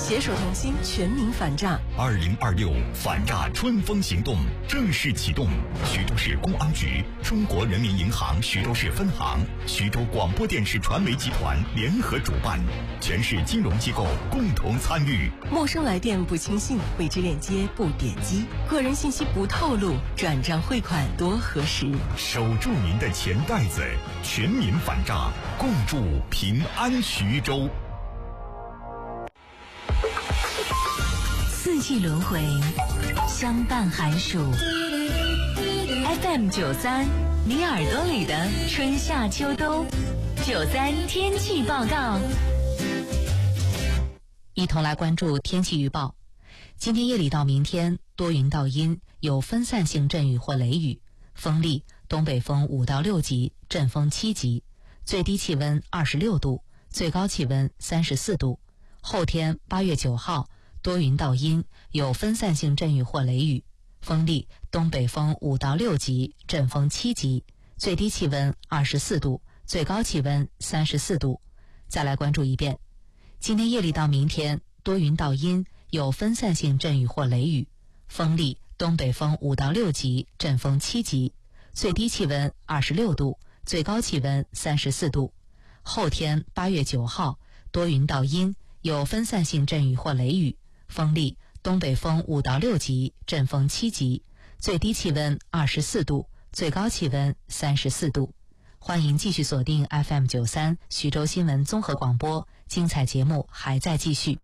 携手同心，全民反诈。 2026反诈春风行动正式启动，徐州市公安局、中国人民银行徐州市分行、徐州广播电视传媒集团联合主办，全市金融机构共同参与。 陌生来电不轻信，未知链接不点击，个人信息不透露，转账汇款多核实。 守住您的钱袋子，全民反诈，共筑平安徐州。 四季轮回，相伴寒暑。FM93，你耳朵里的春夏秋冬。93天气报告，一同来关注天气预报。今天夜里到明天，多云到阴，有分散性阵雨或雷雨，风力东北风5到6级，阵风7级，最低气温26度，最高气温34度。后天8月9号，多云到阴，有分散性阵雨或雷雨，风力东北风5到6级，阵风7级，最低气温24度，最高气温34度。再来关注一遍，今天夜里到明天，多云到阴，有分散性阵雨或雷雨，风力东北风5到6级，阵风7级，最低气温26度，最高气温34度。后天8月9号，多云到阴，有分散性阵雨或雷雨，风力东北风5到6级，阵风7级，最低气温24度，最高气温34度。欢迎继续锁定 FM93 徐州新闻综合广播，精彩节目还在继续。